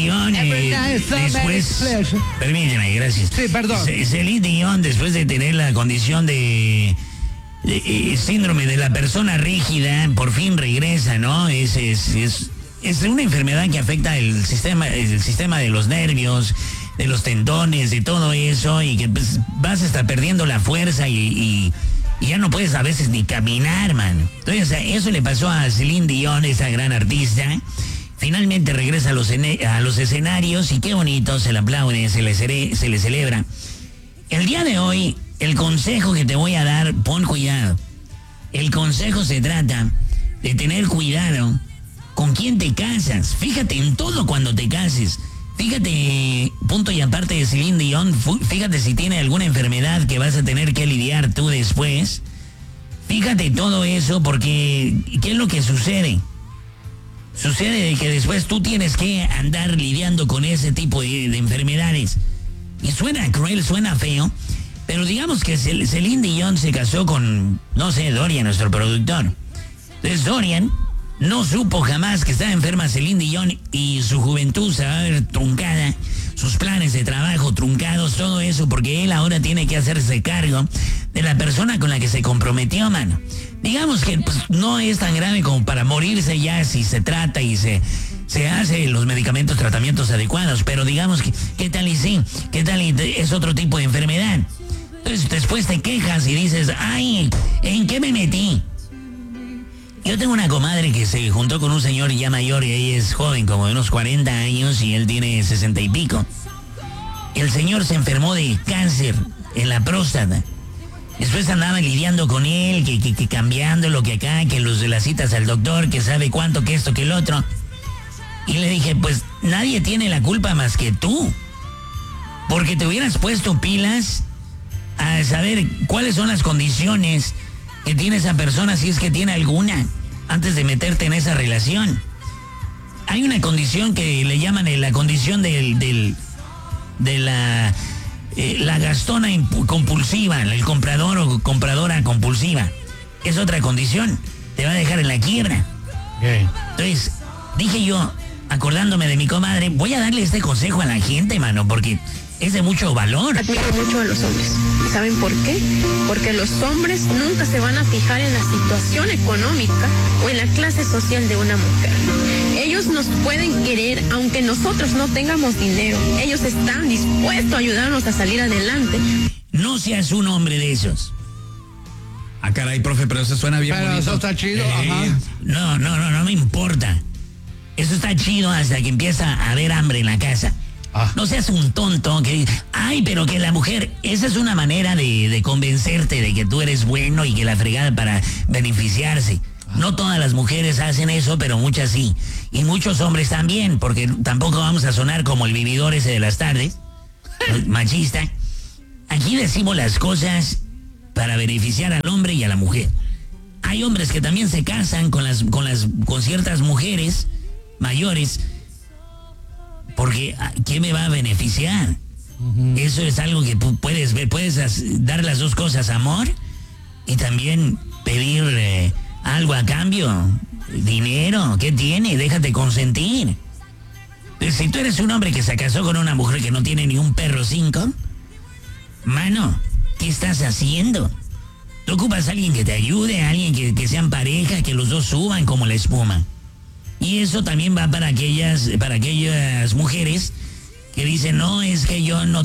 Después, permíteme, gracias. Sí, perdón. Celine Dion, después de tener la condición de síndrome de la persona rígida, por fin regresa, ¿no? Es una enfermedad que afecta el sistema de los nervios, de los tendones, de todo eso, y que pues, vas a estar perdiendo la fuerza y ya no puedes a veces ni caminar, man. Entonces, eso le pasó a Celine Dion, esa gran artista. Finalmente regresa a los escenarios y qué bonito, se le aplaude, se le celebra. El día de hoy, el consejo que te voy a dar, pon cuidado. El consejo se trata de tener cuidado con quién te casas. Fíjate en todo cuando te cases. Fíjate, punto y aparte de Celine Dion, fíjate si tiene alguna enfermedad que vas a tener que lidiar tú después. Fíjate todo eso porque, ¿qué es lo que sucede? Sucede de que después tú tienes que andar lidiando con ese tipo de enfermedades. Y suena cruel, suena feo, pero digamos que Celine Dion se casó con, no sé, Dorian, nuestro productor. Entonces Dorian no supo jamás que estaba enferma Celine Dion y su juventud se va a ver truncada, sus planes de trabajo truncados, todo eso, porque él ahora tiene que hacerse cargo de la persona con la que se comprometió, mano. Digamos que pues, no es tan grave como para morirse ya si se trata y se hace los medicamentos, tratamientos adecuados, pero digamos que, ¿qué tal y sí? ¿Qué tal y es otro tipo de enfermedad? Entonces después te quejas y dices, ay, ¿en qué me metí? Yo tengo una comadre que se juntó con un señor ya mayor y ella es joven, como de unos 40 años y él tiene 60 y pico. El señor se enfermó de cáncer en la próstata. Después andaba lidiando con él, que cambiando lo que acá, que los de las citas al doctor, que sabe cuánto, que esto, que el otro. Y le dije, pues nadie tiene la culpa más que tú. Porque te hubieras puesto pilas a saber cuáles son las condiciones que tiene esa persona, si es que tiene alguna, antes de meterte en esa relación. Hay una condición que le llaman la condición de la gastona compulsiva, el comprador o compradora compulsiva. Es otra condición, te va a dejar en la quiebra. Okay. Entonces, dije yo, acordándome de mi comadre, voy a darle este consejo a la gente, mano, porque es de mucho valor. Admiro mucho a los hombres. ¿Y saben por qué? Porque los hombres nunca se van a fijar en la situación económica o en la clase social de una mujer. Ellos nos pueden querer aunque nosotros no tengamos dinero. Ellos están dispuestos a ayudarnos a salir adelante. No seas un hombre de esos. Ah, caray, profe, pero eso suena bien bonito. Eso está chido, ajá. No me importa. Eso está chido hasta que empieza a haber hambre en la casa. No seas un tonto que dice, ay, pero que la mujer, esa es una manera de convencerte de que tú eres bueno y que la fregada para beneficiarse. No todas las mujeres hacen eso, pero muchas sí. Y muchos hombres también, porque tampoco vamos a sonar como el vividor ese de las tardes, machista. Aquí decimos las cosas para beneficiar al hombre y a la mujer. Hay hombres que también se casan con ciertas mujeres mayores, porque ¿qué me va a beneficiar? Eso es algo que puedes ver, puedes dar las dos cosas, amor y también pedir algo a cambio, dinero. ¿Qué tiene? Déjate consentir. Si tú eres un hombre que se casó con una mujer que no tiene ni un perro 5, mano, ¿qué estás haciendo? Tú ocupas a alguien que te ayude, a alguien que sean pareja, que los dos suban como la espuma. Y eso también va para aquellas mujeres que dicen, no, es que yo no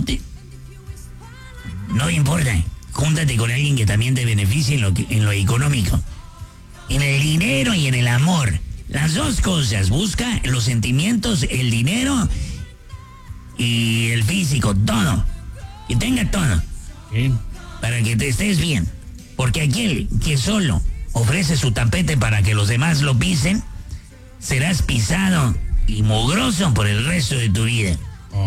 importa, júntate con alguien que también te beneficie en lo económico, en el dinero y en el amor. Las dos cosas, busca los sentimientos, el dinero y el físico, todo. Que tenga todo. Bien. Para que te estés bien. Porque aquel que solo ofrece su tapete para que los demás lo pisen, serás pisado y mugroso por el resto de tu vida.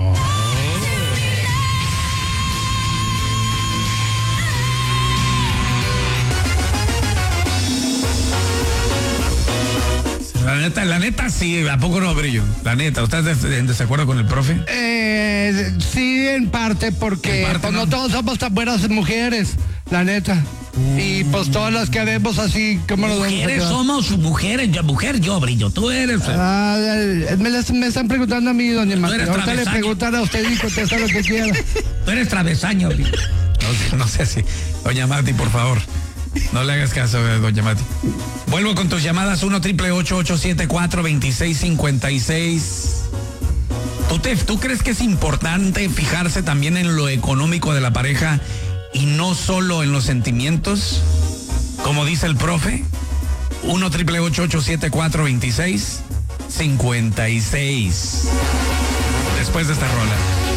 La neta sí, ¿a poco no, Brillo? La neta, ¿estás en desacuerdo con el profe? Sí, en parte, porque En parte, pues, no todos somos tan buenas mujeres, la neta. Y pues todas las que vemos así, ¿cómo nos vamos a Mujeres quedar? somos mujeres, yo brillo, tú eres. Me están preguntando a mí, doña Mati. eres Ahorita le travesaño. preguntan a usted y contesta lo que quiera. Tú eres travesaño. No sé si. Doña Mati, por favor. No le hagas caso, doña Mati. Vuelvo con tus llamadas 1-888-874-2656. ¿Tú crees que es importante fijarse también en lo económico de la pareja y no solo en los sentimientos? Como dice el profe, 1-888-874-2656. Después de esta rola.